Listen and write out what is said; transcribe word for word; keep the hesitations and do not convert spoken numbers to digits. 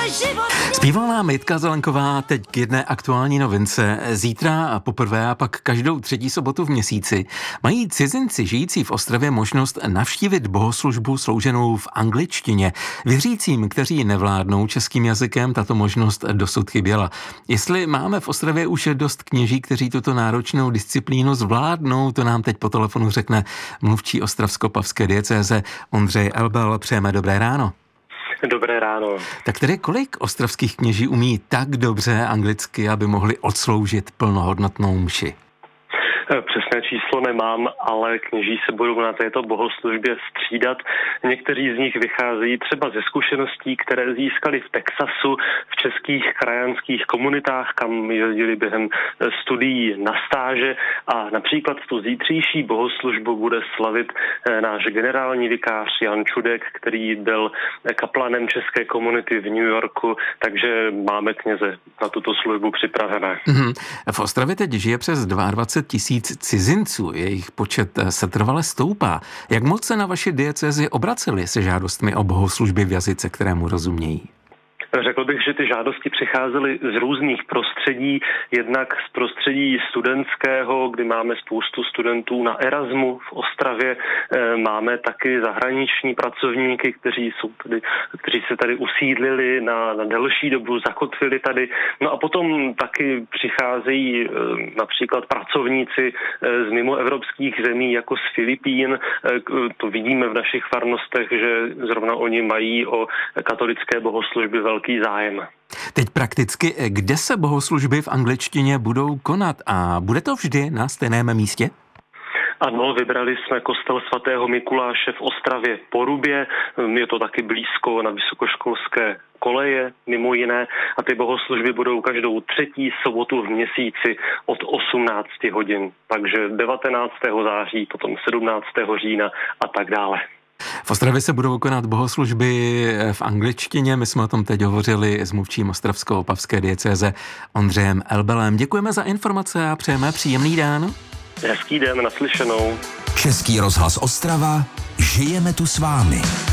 Zpívala nám Jitka Zelenková teď k jedné aktuální novince. Zítra poprvé a pak každou třetí sobotu v měsíci mají cizinci žijící v Ostravě možnost navštívit bohoslužbu slouženou v angličtině. Věřícím, kteří nevládnou českým jazykem, tato možnost dosud chyběla. Jestli máme v Ostravě už dost kněží, kteří tuto náročnou disciplínu zvládnou, to nám teď po telefonu řekne mluvčí ostravsko-pavské diecéze Ondřej Elbel. Přejeme dobré ráno. Dobré ráno. Tak tedy kolik ostravských kněží umí tak dobře anglicky, aby mohli odsloužit plnohodnotnou mši? Přesné číslo nemám, ale kněží se budou na této bohoslužbě střídat. Někteří z nich vycházejí třeba ze zkušeností, které získali v Texasu, v českých krajanských komunitách, kam jezdili během studií na stáže, a například tu zítřejší bohoslužbu bude slavit náš generální vikář Jan Čudek, který byl kaplanem české komunity v New Yorku, takže máme kněze na tuto službu připravené. Mm-hmm. V Ostravě teď žije přes dvacet dva tisíc cizinců, jejich počet setrvale stoupá. Jak moc se na vaši diecézi obraceli se žádostmi o bohoslužby v jazyce, kterému rozumějí? Řekl bych, že ty žádosti přicházely z různých prostředí, jednak z prostředí studentského, kdy máme spoustu studentů na Erasmu v Ostravě, máme taky zahraniční pracovníky, kteří jsou tady, kteří se tady usídlili na, na delší dobu, zakotvili tady. No a potom taky přicházejí například pracovníci z mimoevropských zemí, jako z Filipín. To vidíme v našich farnostech, že zrovna oni mají o katolické bohoslužby velký zájem. Teď prakticky, kde se bohoslužby v angličtině budou konat a bude to vždy na stejném místě? Ano, vybrali jsme kostel svatého Mikuláše v Ostravě Porubě, je to taky blízko na vysokoškolské koleje, mimo jiné, a ty bohoslužby budou každou třetí sobotu v měsíci od osmnácti hodin, takže devatenáctého září, potom sedmnáctého října a tak dále. V Ostravě se budou konat bohoslužby v angličtině. My jsme o tom teď hovořili s mluvčím ostravsko-opavské diecéze Ondřejem Elbelem. Děkujeme za informace a přejeme příjemný den. Hezký den, naslyšenou. Český rozhlas Ostrava, žijeme tu s vámi.